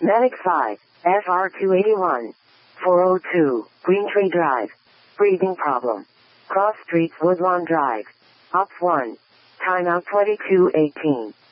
Medic 5, FR281. 402, Greentree Drive. Breathing problem. Cross Streets, Woodlawn Drive. Ops 1. Timeout 2218.